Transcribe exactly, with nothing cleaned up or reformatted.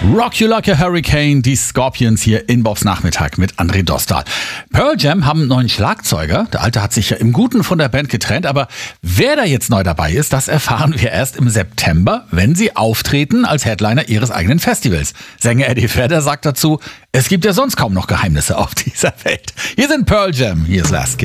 Rock You Like a Hurricane, die Scorpions hier in Bobs Nachmittag mit André Dostal. Pearl Jam haben einen neuen Schlagzeuger. Der Alte hat sich ja im Guten von der Band getrennt, aber wer da jetzt neu dabei ist, das erfahren wir erst im September, wenn sie auftreten als Headliner ihres eigenen Festivals. Sänger Eddie Vedder sagt dazu, es gibt ja sonst kaum noch Geheimnisse auf dieser Welt. Hier sind Pearl Jam, hier ist Last Kiss.